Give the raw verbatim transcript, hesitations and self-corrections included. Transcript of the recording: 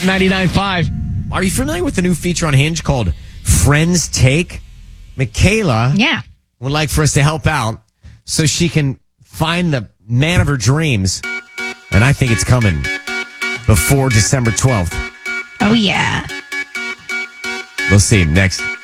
Hot ninety-nine point five. Are you familiar with the new feature on Hinge called Friends Take? Michaela Yeah. would like for us to help out so she can find the man of her dreams. And I think it's coming before December twelfth. Oh, yeah. We'll see next.